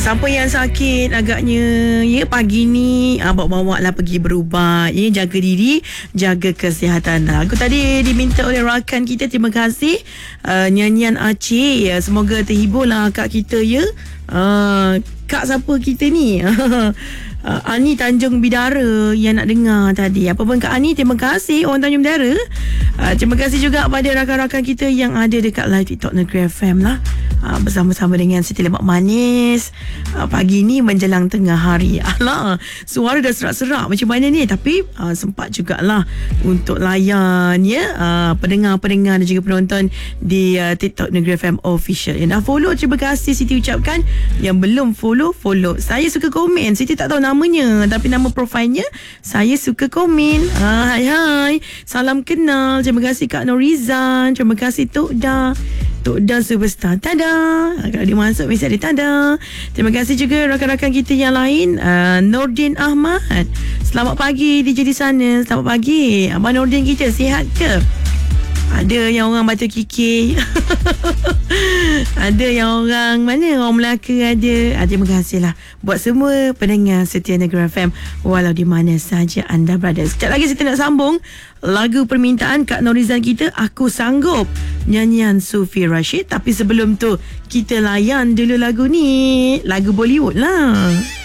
Siapa yang sakit agaknya ya pagi ni bawa-bawa lah pergi berubat ya, jaga diri, jaga kesihatan. Lagu tadi diminta oleh rakan kita, terima kasih nyanyian Aceh ya. Semoga terhibur lah kak kita ya. Kak siapa kita ni? Ani Tanjung Bidara yang nak dengar tadi. Apa pun Kak Ani, terima kasih orang Tanjung Bidara. Terima kasih juga pada rakan-rakan kita yang ada dekat live TikTok Negeri FM lah. Bersama-sama dengan Siti Lemak Manis. Pagi ni menjelang tengah hari. Alah, suara dah serak-serak macam mana ni? Tapi sempat jugalah untuk layan ya pendengar-pendengar dan juga penonton di TikTok Negeri FM Official. Yang dah follow, terima kasih Siti ucapkan. Yang belum follow. Saya suka komen. Siti tak tahu namanya, tapi nama profilnya saya suka komen. Hai. Salam kenal. Terima kasih Kak Norizan. Terima kasih Tok Da Superstar. Tada. Kalau dia masuk mesti ada tada. Terima kasih juga rakan-rakan kita yang lain. Nordin Ahmad. Selamat pagi DJ di sana. Selamat pagi. Abang Nordin kita sihat ke? Ada yang orang Batu Kikir. Ada yang orang mana? Orang Melaka ada. Terima kasih lah buat semua pendengar setia Negeri FM walau di mana saja anda berada. Sekejap lagi kita nak sambung lagu permintaan Kak Norizan kita, Aku Sanggup, nyanyian Sufi Rashid. Tapi sebelum tu kita layan dulu lagu ni, lagu Bollywood lah.